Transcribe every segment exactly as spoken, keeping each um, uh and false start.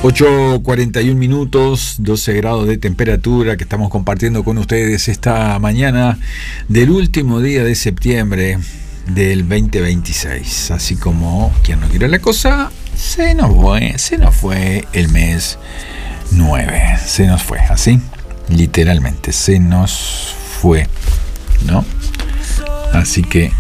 ocho cuarenta y un minutos, doce grados de temperatura que estamos compartiendo con ustedes esta mañana del último día de septiembre del veinte veintiséis. Así como quien no quiere la cosa, se nos fue, se nos fue el mes nueve. Se nos fue, así, literalmente, se nos fue, ¿no? Así que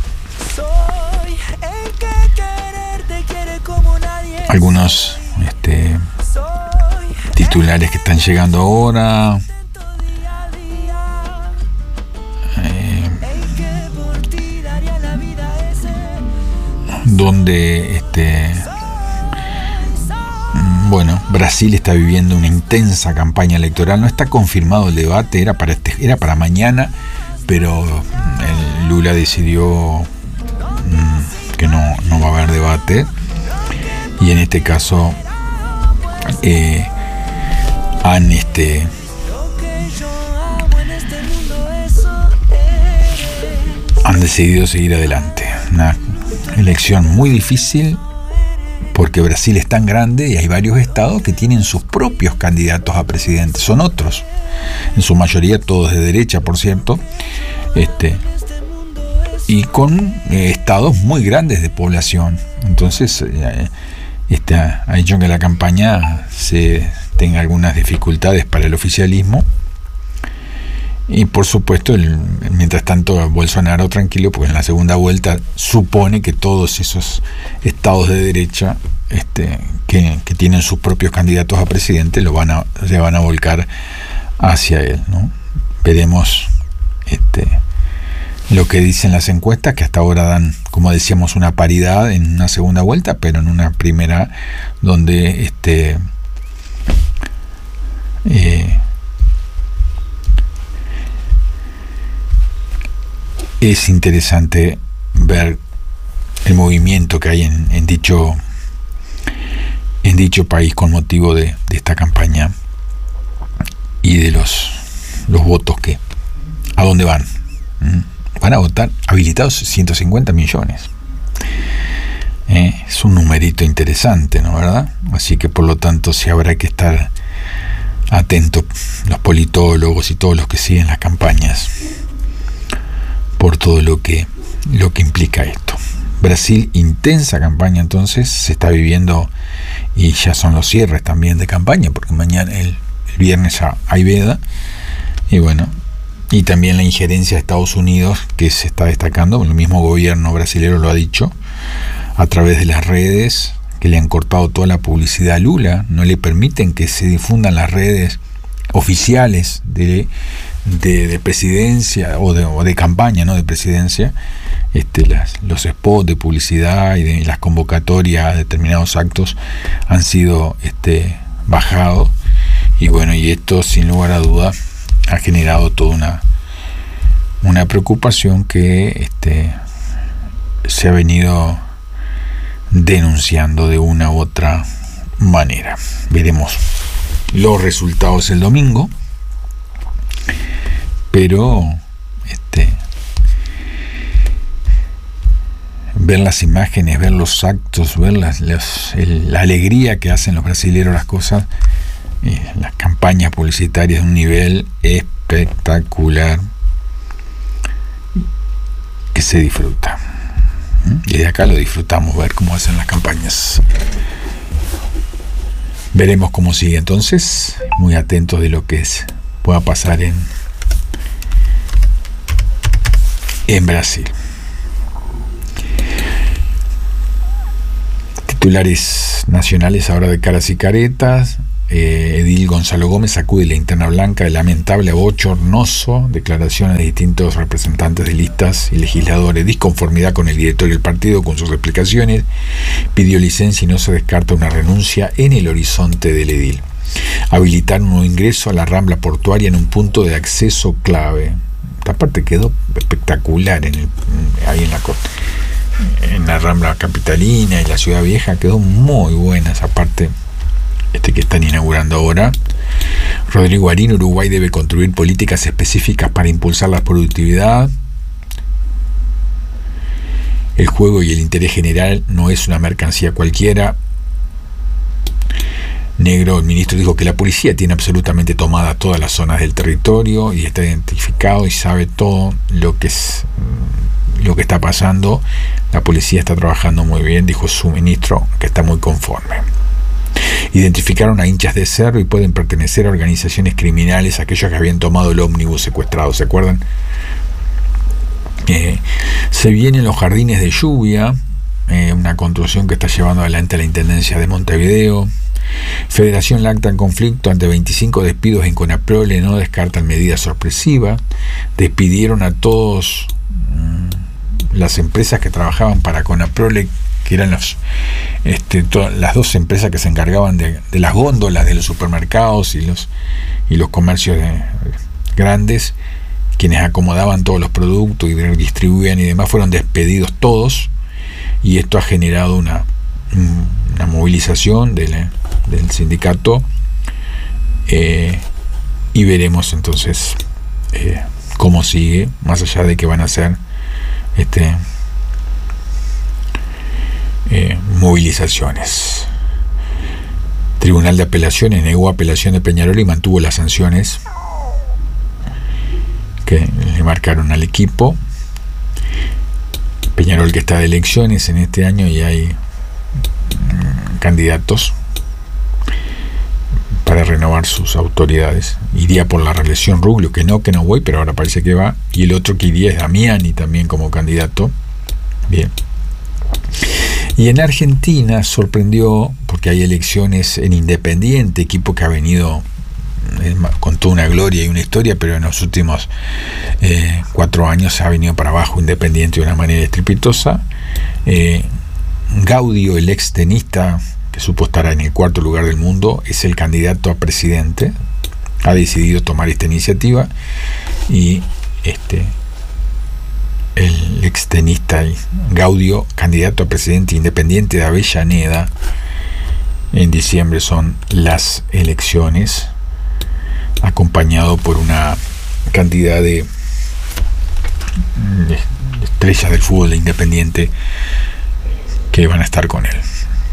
algunos este, titulares que están llegando ahora, eh, donde este, bueno, Brasil está viviendo una intensa campaña electoral. No está confirmado el debate, era para este, era para mañana, pero el Lula decidió mmm, que no, no va a haber debate. Y en este caso eh, han este han decidido seguir adelante. Una elección muy difícil porque Brasil es tan grande y hay varios estados que tienen sus propios candidatos a presidente. Son otros, en su mayoría todos de derecha, por cierto, este y con eh, estados muy grandes de población. Entonces eh, Este, ha hecho que la campaña se tenga algunas dificultades para el oficialismo y por supuesto el, mientras tanto Bolsonaro tranquilo, porque en la segunda vuelta supone que todos esos estados de derecha este, que, que tienen sus propios candidatos a presidente lo van a, se van a volcar hacia él, ¿no? Veremos este lo que dicen las encuestas, que hasta ahora dan, como decíamos, una paridad en una segunda vuelta, pero en una primera donde este eh, es interesante ver el movimiento que hay en, en dicho en dicho país con motivo de, de esta campaña y de los los votos que a dónde van. ¿Mm? Van a votar habilitados ciento cincuenta millones. Eh, es un numerito interesante, ¿no? ¿Verdad? Así que por lo tanto sí habrá que estar atentos los politólogos y todos los que siguen las campañas por todo lo que, lo que implica esto. Brasil, intensa campaña entonces, se está viviendo y ya son los cierres también de campaña, porque mañana, el, el viernes ya hay veda y bueno, y también la injerencia de Estados Unidos que se está destacando. El mismo gobierno brasileño lo ha dicho a través de las redes, que le han cortado toda la publicidad a Lula, no le permiten que se difundan las redes oficiales de, de, de presidencia o de, o de campaña, no de presidencia, este, las, los spots de publicidad y, de, y las convocatorias a determinados actos han sido este, bajados. Y bueno, y esto sin lugar a duda ha generado toda una una preocupación que este, se ha venido denunciando de una u otra manera. Veremos los resultados el domingo, pero este, ver las imágenes, ver los actos, ver las, las, el, la alegría que hacen los brasileños las cosas, Eh, las campañas publicitarias de un nivel espectacular que se disfruta. Y de acá lo disfrutamos, ver cómo hacen las campañas. Veremos cómo sigue entonces, muy atentos de lo que es, pueda pasar en, en Brasil. Titulares nacionales ahora de caras y caretas. Eh, Edil Gonzalo Gómez sacude la interna blanca de lamentable, bochornoso declaraciones de distintos representantes de listas y legisladores, disconformidad con el directorio del partido, con sus explicaciones, pidió licencia y no se descarta una renuncia en el horizonte del edil. Habilitar un nuevo ingreso a la rambla portuaria en un punto de acceso clave. Esta parte quedó espectacular en el, ahí en la en la rambla capitalina y la ciudad vieja, quedó muy buena esa parte. Este que están inaugurando ahora. Rodrigo Arín, Uruguay debe construir políticas específicas para impulsar la productividad. El juego y el interés general no es una mercancía cualquiera. Negro, el ministro, dijo que la policía tiene absolutamente tomadas todas las zonas del territorio y está identificado y sabe todo lo que es lo que está pasando. La policía está trabajando muy bien, dijo su ministro, que está muy conforme. Identificaron a hinchas de Cerro y pueden pertenecer a organizaciones criminales, aquellos que habían tomado el ómnibus secuestrado, ¿se acuerdan? Eh, se vienen los jardines de lluvia, eh, una construcción que está llevando adelante la Intendencia de Montevideo. Federación Lacta en conflicto ante veinticinco despidos en Conaprole, no descartan medida sorpresiva. Despidieron a todos mmm, las empresas que trabajaban para Conaprole, que eran los, este, to, las dos empresas que se encargaban de, de las góndolas de los supermercados y los, y los comercios de, grandes, quienes acomodaban todos los productos y distribuían y demás, fueron despedidos todos, y esto ha generado una, una movilización del, del sindicato, eh, y veremos entonces eh, cómo sigue, más allá de que van a ser este Eh, movilizaciones. Tribunal de Apelaciones negó apelación de Peñarol y mantuvo las sanciones que le marcaron al equipo. Peñarol, que está de elecciones en este año y hay mm, candidatos para renovar sus autoridades. Iría por la reelección Ruglio, que no, que no voy, pero ahora parece que va. Y el otro que iría es Damiani, también como candidato. Bien. Y en Argentina sorprendió, porque hay elecciones en Independiente, equipo que ha venido eh, con toda una gloria y una historia, pero en los últimos eh, cuatro años se ha venido para abajo Independiente de una manera estrepitosa. Eh, Gaudio, el ex tenista, que supo estar en el cuarto lugar del mundo, es el candidato a presidente. Ha decidido tomar esta iniciativa y este el extenista Gaudio, candidato a presidente independiente de Avellaneda. En diciembre son las elecciones, acompañado por una cantidad de, de estrellas del fútbol de Independiente que van a estar con él.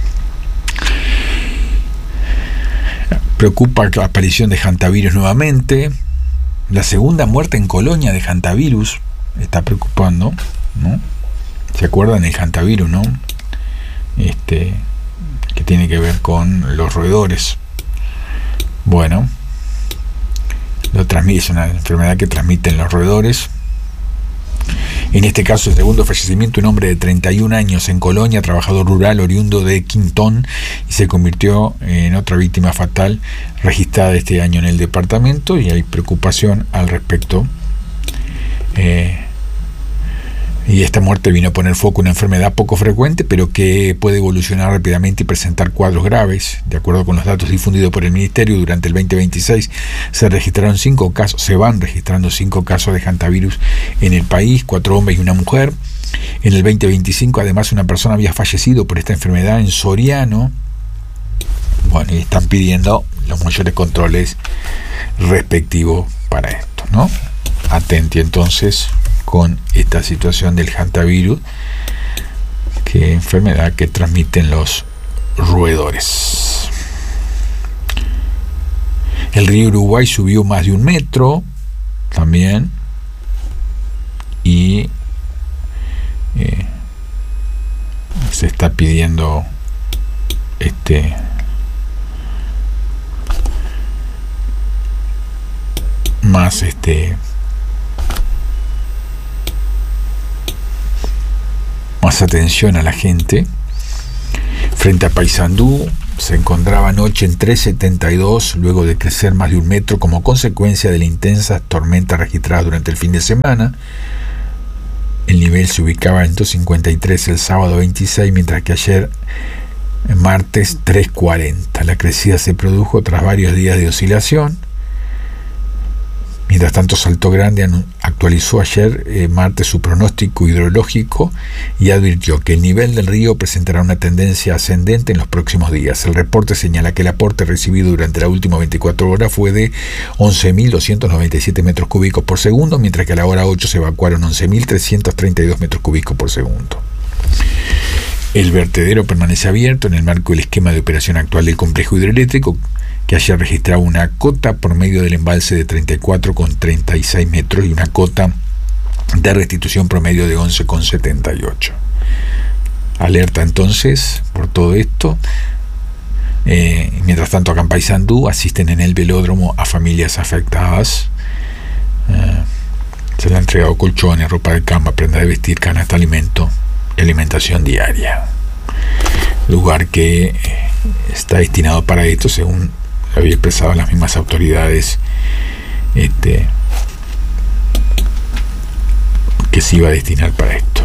Preocupa la aparición de hantavirus nuevamente. La segunda muerte en Colonia de hantavirus está preocupando, ¿no? ¿Se acuerdan el hantavirus, no? Este, que tiene que ver con los roedores. Bueno, lo transmite, es una enfermedad que transmiten los roedores. En este caso, el segundo fallecimiento, un hombre de treinta y un años en Colonia, trabajador rural oriundo de Quintón, y se convirtió en otra víctima fatal registrada este año en el departamento, y hay preocupación al respecto. Eh, y esta muerte vino a poner foco en una enfermedad poco frecuente, pero que puede evolucionar rápidamente y presentar cuadros graves. De acuerdo con los datos difundidos por el Ministerio, durante el veinte veintiséis se registraron cinco casos, se van registrando cinco casos de hantavirus en el país, cuatro hombres y una mujer. En el veinte veinticinco, además, una persona había fallecido por esta enfermedad en Soriano. Bueno, y están pidiendo los mayores controles respectivos para esto, ¿no? Atenti entonces con esta situación del hantavirus, que enfermedad que transmiten los roedores. El río Uruguay subió más de un metro también, y eh, se está pidiendo este más este más atención a la gente. Frente a Paysandú se encontraba anoche en tres setenta y dos, luego de crecer más de un metro como consecuencia de la intensa tormenta registrada durante el fin de semana. El nivel se ubicaba en dos cincuenta y tres el sábado veintiséis, mientras que ayer, martes, tres cuarenta. La crecida se produjo tras varios días de oscilación. Mientras tanto, Salto Grande actualizó ayer, eh, martes, su pronóstico hidrológico y advirtió que el nivel del río presentará una tendencia ascendente en los próximos días. El reporte señala que el aporte recibido durante las últimas veinticuatro horas fue de once mil doscientos noventa y siete metros cúbicos por segundo, mientras que a la hora ocho se evacuaron once mil trescientos treinta y dos metros cúbicos por segundo. El vertedero permanece abierto en el marco del esquema de operación actual del complejo hidroeléctrico, que haya registrado una cota por medio del embalse de treinta y cuatro coma treinta y seis metros y una cota de restitución promedio de once coma setenta y ocho. Alerta entonces por todo esto. Eh, mientras tanto, acá en Paysandú asisten en el velódromo a familias afectadas. Eh, se le han entregado colchones, ropa de cama, prenda de vestir, canasta de alimento y alimentación diaria. Lugar que está destinado para esto, según había expresado las mismas autoridades, este, que se iba a destinar para esto.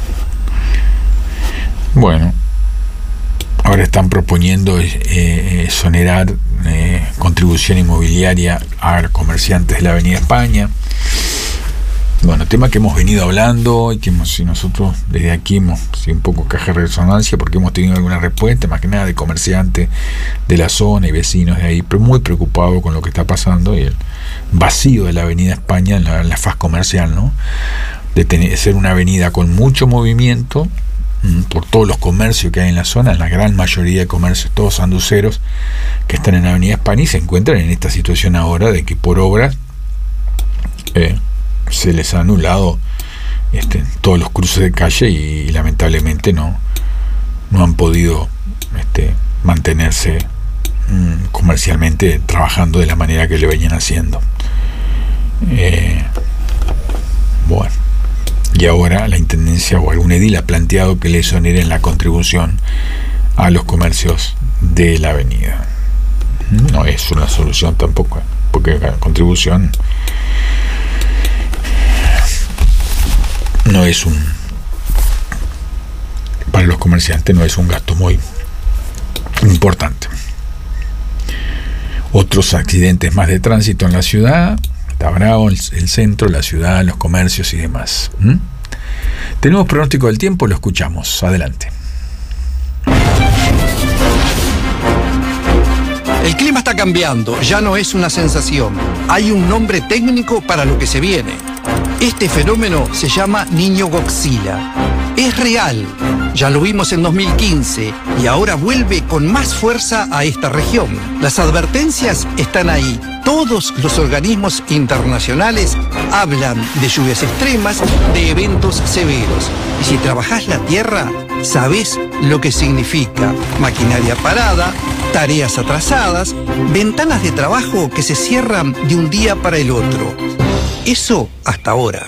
Bueno, ahora están proponiendo eh, exonerar eh, contribución inmobiliaria a comerciantes de la Avenida España. Bueno, tema que hemos venido hablando y que hemos, si nosotros desde aquí hemos sido un poco caja de resonancia porque hemos tenido alguna respuesta, más que nada de comerciantes de la zona y vecinos de ahí, pero muy preocupados con lo que está pasando y el vacío de la Avenida España en la, en la faz comercial, ¿no? De tener, ser una avenida con mucho movimiento mmm, por todos los comercios que hay en la zona, la gran mayoría de comercios, todos sanduceros que están en la Avenida España y se encuentran en esta situación ahora de que por obras eh, se les ha anulado este, todos los cruces de calle y, y lamentablemente no, no han podido este, mantenerse mmm, comercialmente trabajando de la manera que le venían haciendo. Eh, bueno, y ahora la intendencia o algún edil ha planteado que le exoneren la contribución a los comercios de la avenida. No es una solución tampoco, porque la contribución no es un, para los comerciantes no es un gasto muy importante. Otros accidentes más de tránsito en la ciudad, está bravo el, el centro, la ciudad, los comercios y demás. ¿Mm? Tenemos pronóstico del tiempo, lo escuchamos. Adelante. El clima está cambiando, ya no es una sensación. Hay un nombre técnico para lo que se viene. Este fenómeno se llama Niño Godzilla. Es real, ya lo vimos en dos mil quince y ahora vuelve con más fuerza a esta región. Las advertencias están ahí. Todos los organismos internacionales hablan de lluvias extremas, de eventos severos. Y si trabajás la tierra, sabés lo que significa maquinaria parada, tareas atrasadas, ventanas de trabajo que se cierran de un día para el otro. Eso hasta ahora.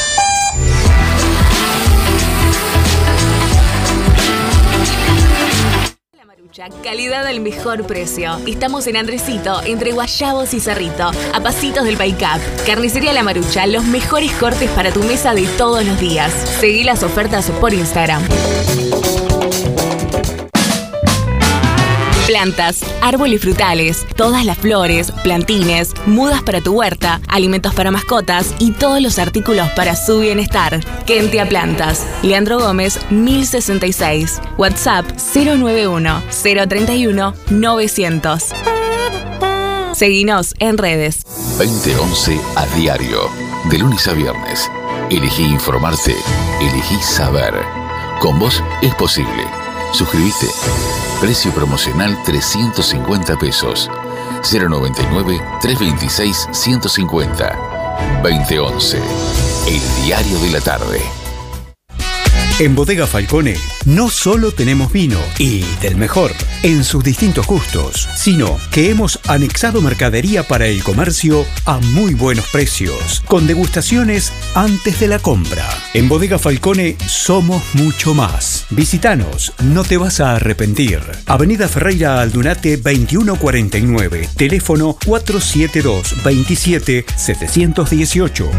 Calidad al mejor precio. Estamos en Andresito, entre Guayabos y Cerrito, a pasitos del Paicap. Carnicería La Marucha, los mejores cortes para tu mesa de todos los días. Seguí las ofertas por Instagram. Plantas, árboles frutales, todas las flores, plantines, mudas para tu huerta, alimentos para mascotas y todos los artículos para su bienestar. Kentia Plantas, Leandro Gómez, mil sesenta y seis. WhatsApp cero nueve uno, cero treinta y uno, novecientos. Seguinos en redes. veinte once a diario, de lunes a viernes. Elegí informarte, elegí saber. Con vos es posible. Suscribite. Precio promocional trescientos cincuenta pesos. cero noventa y nueve, trescientos veintiséis, ciento cincuenta. veinte once. El diario de la tarde. En Bodega Falcone no solo tenemos vino y del mejor en sus distintos gustos, sino que hemos anexado mercadería para el comercio a muy buenos precios, con degustaciones antes de la compra. En Bodega Falcone somos mucho más. Visítanos, no te vas a arrepentir. Avenida Ferreira Aldunate veintiuno cuarenta y nueve, teléfono cuatro siete dos, veintisiete, setecientos dieciocho.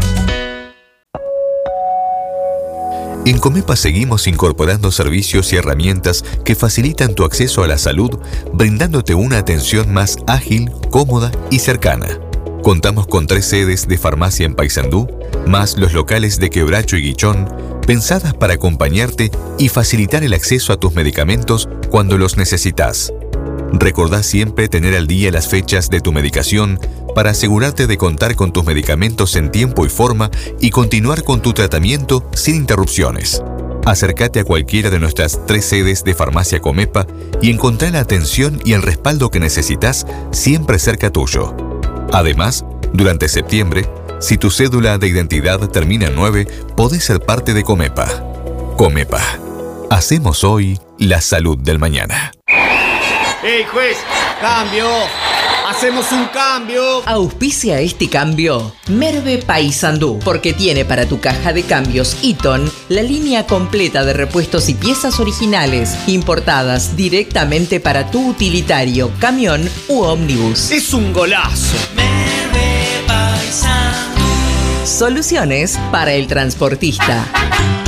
En Comepa seguimos incorporando servicios y herramientas que facilitan tu acceso a la salud, brindándote una atención más ágil, cómoda y cercana. Contamos con tres sedes de farmacia en Paysandú, más los locales de Quebracho y Guichón, pensadas para acompañarte y facilitar el acceso a tus medicamentos cuando los necesitas. Recordá siempre tener al día las fechas de tu medicación para asegurarte de contar con tus medicamentos en tiempo y forma y continuar con tu tratamiento sin interrupciones. Acércate a cualquiera de nuestras tres sedes de Farmacia Comepa y encontrá la atención y el respaldo que necesitas siempre cerca tuyo. Además, durante septiembre, si tu cédula de identidad termina en nueve, podés ser parte de Comepa. Comepa. Hacemos hoy la salud del mañana. ¡Ey, juez! ¡Cambio! ¡Hacemos un cambio! Auspicia este cambio Merve Paysandú, porque tiene para tu caja de cambios Eaton la línea completa de repuestos y piezas originales, importadas directamente para tu utilitario, camión u ómnibus. ¡Es un golazo! Merve Paysandú. Soluciones para el transportista.